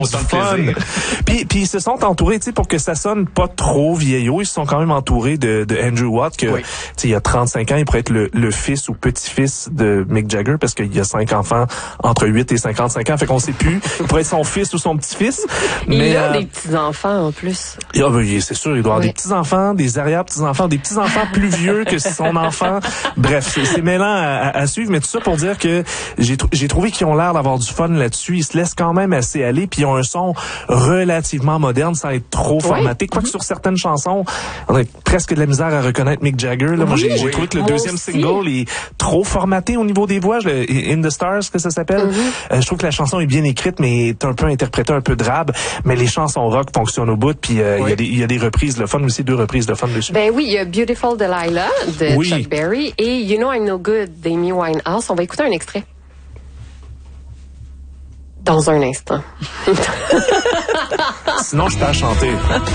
fun. Puis ils se sont entourés, tu sais, pour que ça sonne pas trop vieillot, ils se sont quand même entourés de Andrew Watt, que, tu sais, il y a 35 ans, il pourrait être le fils ou petit-fils de Mick Jagger, parce qu'il y a 5 enfants entre 8 et 55 ans, fait qu'on sait plus. Il pourrait être son fils ou son petit-fils. Il a des petits-enfants, en plus. C'est sûr, il doit avoir des petits-enfants, des arrière-petits-enfants, des petits-enfants plus vieux que son enfant. Bref, c'est mêlant à suivre, mais tout ça pour dire que j'ai trouvé qu'ils ont l'air d'avoir du fun là-dessus. Ils se laissent quand même assez aller, puis ils ont un son relativement moderne sans être trop formaté. Quoique sur certaines chansons, on a presque de la misère à reconnaître Mick Jagger. Là. Moi, j'ai trouvé que le deuxième single est trop formaté au niveau des voix. In the Stars, que ça s'appelle. Je trouve que la chanson est bien écrite, mais est un peu interprétée, un peu drabe. Mais les chansons rock fonctionnent au bout. Puis il y a des reprises de fun aussi, 2 reprises de fun dessus. Ben oui, il y a Beautiful Delilah de Chuck Berry et You Know I'm No Good d'Amy Winehouse. On va écouter un extrait. Dans un instant. Sinon, je peux chanter.